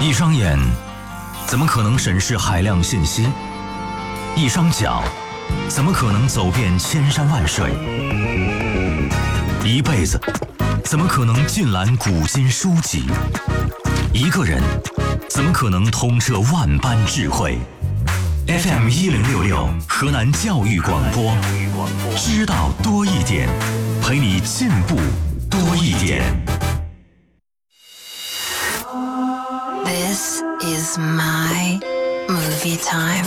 一双眼怎么可能审视海量信息？一双脚怎么可能走遍千山万水？一辈子怎么可能尽览古今书籍？一个人怎么可能通彻万般智慧？FM 1066河南教育广播，知道多一点，陪你进步多一点。 This is my movie time.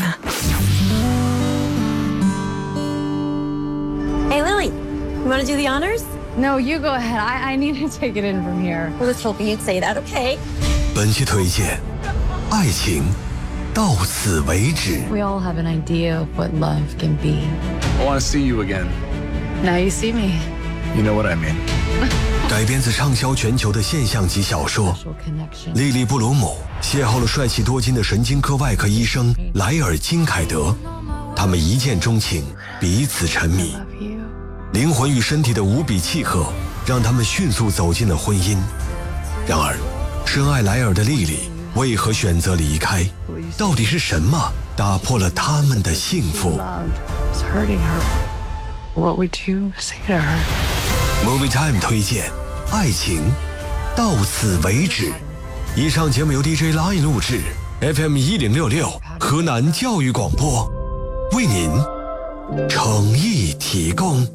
Hey, Lily, you want to do the honors? No, you go ahead. I need to take it in from here. I was hoping you'd say that, okay? 本期推荐：爱情到此为止。 We all have an idea of what love can be. I want to see you again. Now you see me. You know what I mean. 改编自畅销全球的现象级小说。 Connection. 莉莉·布鲁姆邂逅了帅气多金的神经科外科医生莱尔·金凯德，他们一见钟情，彼此沉迷。 Love you. 灵魂与身体的无比契合，让他们迅速走进了婚姻。然而，深爱莱尔的莉莉为何选择离开？到底是什么打破了他们的幸福 Love is hurting her. What would you say to her? ？Movie Time 推荐：爱情到此为止。以上节目由 DJ Line 录制 ，FM 1066河南教育广播为您诚意提供。